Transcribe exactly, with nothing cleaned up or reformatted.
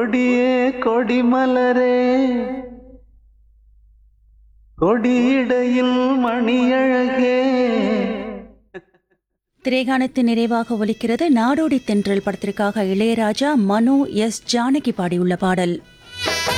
கொடியே கொடிமலரே கொடியிடையில் மணியழகே. திரைகாணத்தின் நிறைவாக ஒலிக்கிறது நாடோடி தென்றல் படத்திற்காக இளையராஜா, மனோ, எஸ் ஜானகி பாடியுள்ள பாடல்.